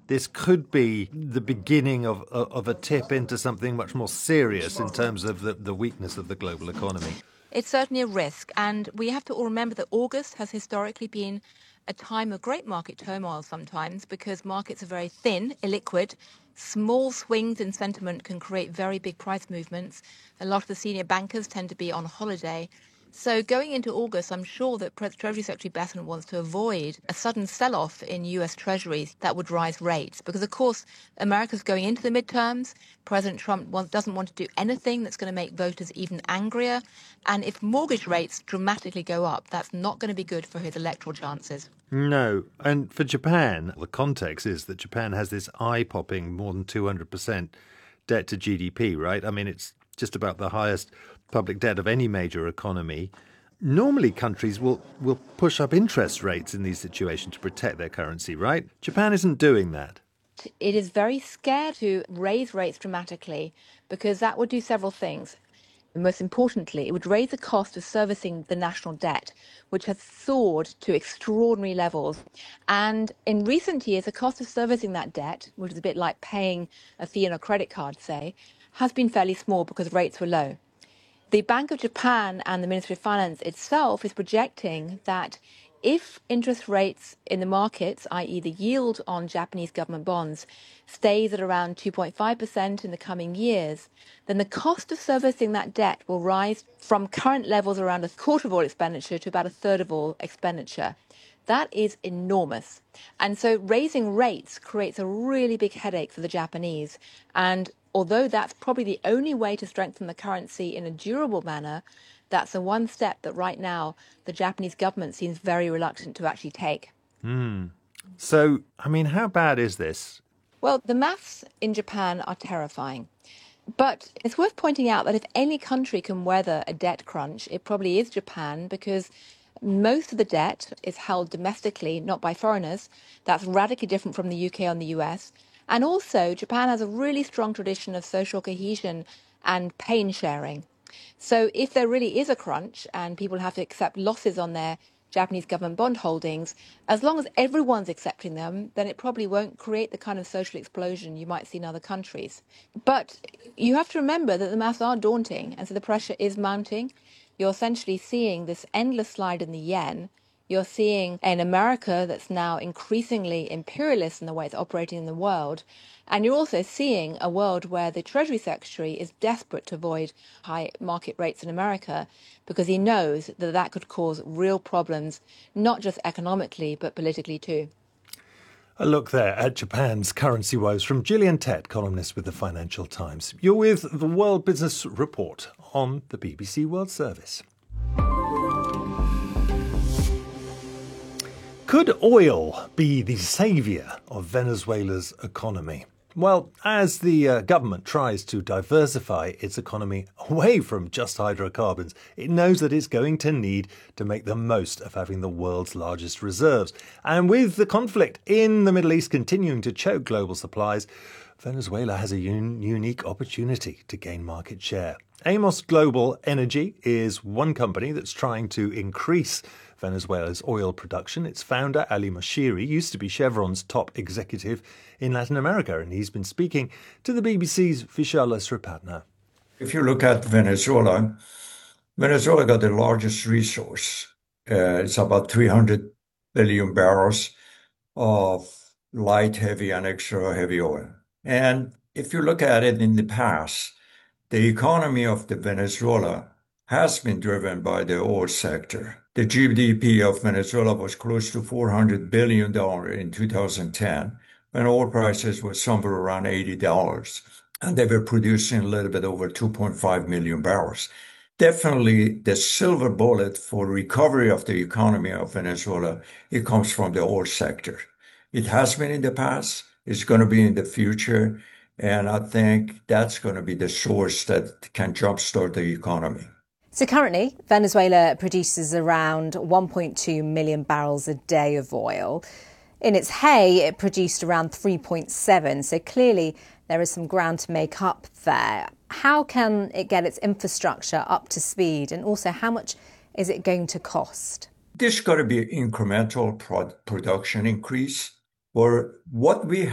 this could be the beginning of a tip into something much more serious in terms of the weakness of the global economy. It's certainly a risk, and we have to all remember that August has historically been a time of great market turmoil sometimes because markets are very thin, illiquid. Small swings in sentiment can create very big price movements. A lot of the senior bankers tend to be on holiday. So going into August, I'm sure that Treasury Secretary Bessent wants to avoid a sudden sell-off in US Treasuries that would rise rates. Because, of course, America's going into the midterms. President Trump doesn't want to do anything that's going to make voters even angrier. And if mortgage rates dramatically go up, that's not going to be good for his electoral chances. No. And for Japan, the context is that Japan has this eye-popping more than 200% debt to GDP, right? I mean, it's just about the highest public debt of any major economy. Normally, countries will push up interest rates in these situations to protect their currency, right? Japan isn't doing that. It is very scared to raise rates dramatically because that would do several things. Most importantly, it would raise the cost of servicing the national debt, which has soared to extraordinary levels. And in recent years, the cost of servicing that debt, which is a bit like paying a fee on a credit card, say, has been fairly small because rates were low. The Bank of Japan and the Ministry of Finance itself is projecting that if interest rates in the markets, i.e. the yield on Japanese government bonds, stays at around 2.5% in the coming years, then the cost of servicing that debt will rise from current levels around a quarter of all expenditure to about a third of all expenditure. That is enormous. And so raising rates creates a really big headache for the Japanese. And although that's probably the only way to strengthen the currency in a durable manner, that's the one step that right now the Japanese government seems very reluctant to actually take. So, I mean, how bad is this? Well, the maths in Japan are terrifying. But it's worth pointing out that if any country can weather a debt crunch, it probably is Japan, because most of the debt is held domestically, not by foreigners. That's radically different from the UK and the US. And also, Japan has a really strong tradition of social cohesion and pain sharing. So if there really is a crunch and people have to accept losses on their Japanese government bond holdings, as long as everyone's accepting them, then it probably won't create the kind of social explosion you might see in other countries. But you have to remember that the maths are daunting, and so the pressure is mounting. You're essentially seeing this endless slide in the yen. You're seeing an America that's now increasingly imperialist in the way it's operating in the world. And you're also seeing a world where the Treasury Secretary is desperate to avoid high market rates in America because he knows that that could cause real problems, not just economically, but politically too. A look there at Japan's currency woes from Gillian Tett, columnist with the Financial Times. You're with the World Business Report on the BBC World Service. Could oil be the saviour of Venezuela's economy? Well, as the government tries to diversify its economy away from just hydrocarbons, it knows that it's going to need to make the most of having the world's largest reserves. And with the conflict in the Middle East continuing to choke global supplies, Venezuela has a unique opportunity to gain market share. Amos Global Energy is one company that's trying to increase Venezuela's oil production. Its founder, Ali Moshiri, used to be Chevron's top executive in Latin America, and he's been speaking to the BBC's Vishala Sripatna. If you look at Venezuela got the largest resource. It's about 300 billion barrels of light, heavy, and extra heavy oil. And if you look at it in the past, the economy of the Venezuela has been driven by the oil sector. The GDP of Venezuela was close to $400 billion in 2010, when oil prices were somewhere around $80. And they were producing a little bit over 2.5 million barrels. Definitely the silver bullet for recovery of the economy of Venezuela, it comes from the oil sector. It has been in the past, it's going to be in the future, and I think that's going to be the source that can jumpstart the economy. So currently, Venezuela produces around 1.2 million barrels a day of oil. In its heyday, it produced around 3.7, so clearly there is some ground to make up there. How can it get its infrastructure up to speed, and also how much is it going to cost? There's got to be an incremental production increase. Or what we